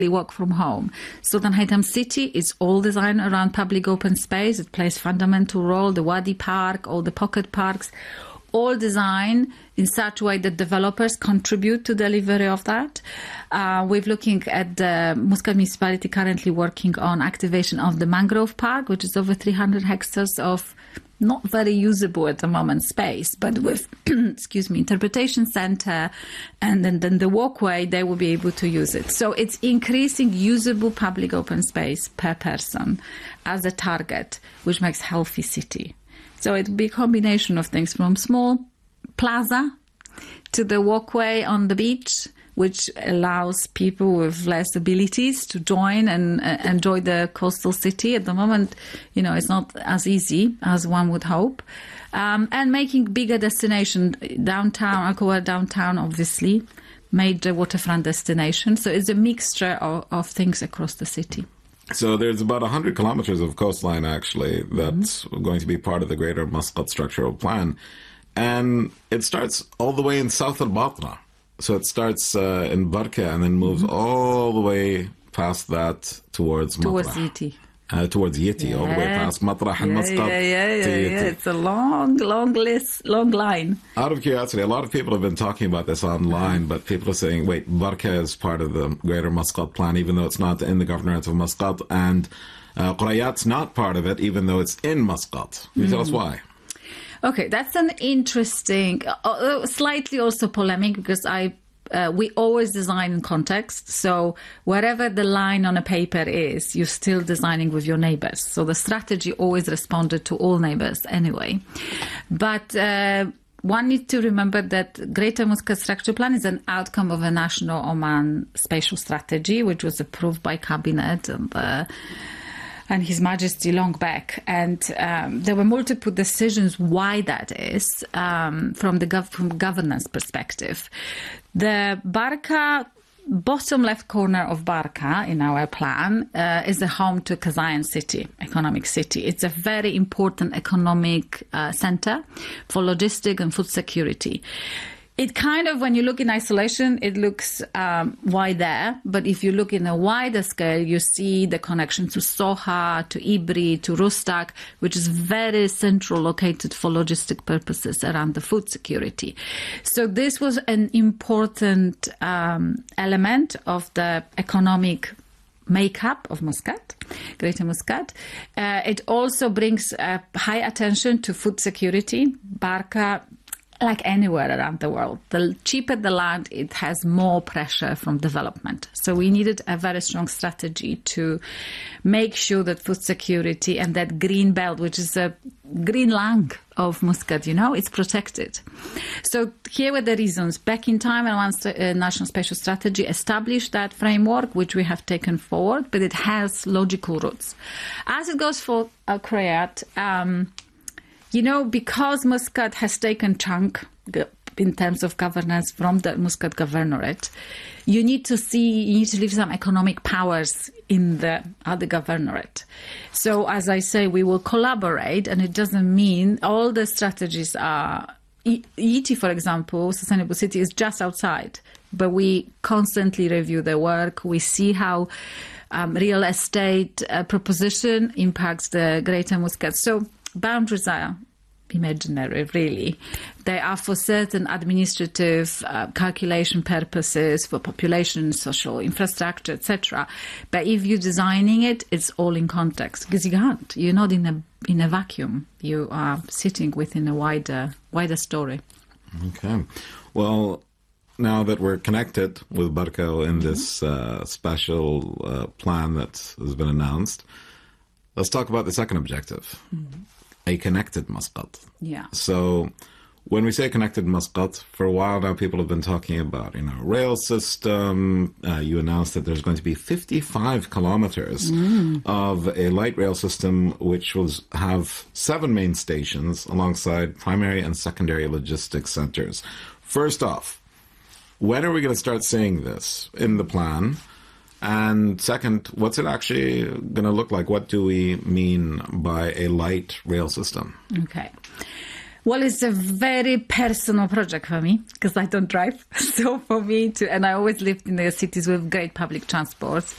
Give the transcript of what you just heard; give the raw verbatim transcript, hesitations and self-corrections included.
work from home. Sultan Haytham City is all designed around public open space. It plays fundamental role. The Wadi Park, all the pocket parks, all designed in such a way that developers contribute to delivery of that. Uh, we're looking at the Muscat municipality currently working on activation of the mangrove park, which is over three hundred hectares of not very usable at the moment space, but with, excuse me, interpretation center and then, then the walkway, they will be able to use it. So it's increasing usable public open space per person as a target, which makes healthy city. So it'll be a combination of things from small plaza to the walkway on the beach, which allows people with less abilities to join and uh, enjoy the coastal city. At the moment, you know, it's not as easy as one would hope. Um, and making bigger destination downtown, Alcoa downtown, obviously, major waterfront destination. So it's a mixture of, of things across the city. So there's about one hundred kilometers of coastline, actually, that's mm-hmm. going to be part of the Greater Muscat Structural Plan. And it starts all the way in south al-Batna. So it starts uh, in Barka and then moves mm-hmm. all the way past that towards Matrah. Towards Yiti. Uh, towards Yiti, yeah. all the way past Matrah and yeah, Muscat yeah, yeah, yeah, to Yiti. Yeah. It's a long, long list, long line. Out of curiosity, a lot of people have been talking about this online, but people are saying, wait, Barka is part of the Greater Muscat Plan, even though it's not in the Governorate of Muscat, and uh, Qurayat's not part of it, even though it's in Muscat. Can you mm. tell us why? Okay, that's an interesting, uh, slightly also polemic, because I Uh, we always design in context. So wherever the line on a paper is, you're still designing with your neighbors. So the strategy always responded to all neighbors anyway. But uh, one needs to remember that Greater Muscat Structure Plan is an outcome of a national Oman spatial strategy, which was approved by Cabinet and uh, and His Majesty long back. And um, there were multiple decisions why that is um, from the gov- from governance perspective. The Barka, bottom left corner of Barka in our plan uh, is the home to Kazayan city, economic city. It's a very important economic uh, center for logistic and food security. It kind of, when you look in isolation, it looks um, why there. But if you look in a wider scale, you see the connection to Soha, to Ibri, to Rustak, which is very central located for logistic purposes around the food security. So this was an important um, element of the economic makeup of Muscat, Greater Muscat. Uh, it also brings uh, high attention to food security. Barka, like anywhere around the world, the cheaper the land, it has more pressure from development. So we needed a very strong strategy to make sure that food security and that green belt, which is a green lung of Muscat, you know, it's protected. So here were the reasons. Back in time, and once the uh, National Spatial Strategy established that framework, which we have taken forward, but it has logical roots. As it goes for Al Qurayat, um, you know, because Muscat has taken chunk in terms of governance from the Muscat Governorate, you need to see, you need to leave some economic powers in the other governorate. So, as I say, we will collaborate, and it doesn't mean all the strategies are. Yiti, for example, Sustainable City, is just outside, but we constantly review the work. We see how um, real estate uh, proposition impacts the Greater Muscat. So boundaries are imaginary, really. They are for certain administrative uh, calculation purposes, for population, social infrastructure, et cetera. But if you're designing it, it's all in context, because you can't. You're not in a in a vacuum. You are sitting within a wider wider story. Okay. Well, now that we're connected with Barka in this uh, special uh, plan that has been announced, let's talk about the second objective. Mm-hmm. A connected Muscat. Yeah. So when we say connected Muscat, for a while now people have been talking about, you know, rail system. Uh, you announced that there's going to be fifty-five kilometers mm. of a light rail system which will have seven main stations alongside primary and secondary logistics centers. First off, when are we going to start seeing this in the plan? And second, what's it actually going to look like? What do we mean by a light rail system? Okay. Well, it's a very personal project for me because I don't drive. So for me to, and I always lived in the cities with great public transport.